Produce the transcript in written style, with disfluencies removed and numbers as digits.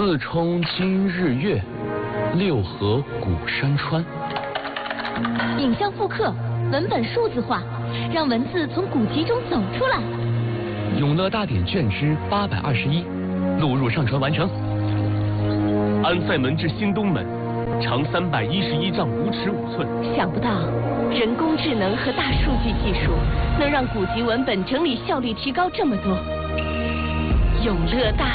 四冲今日月，六合古山川。 影像复刻，文本数字化，让文字从古籍中走出来。 永乐大典卷之821，录入上传完成。 安塞门至新东门，长311丈5尺5寸。 想不到，人工智能和大数据技术能让古籍文本整理效率提高这么多。永乐大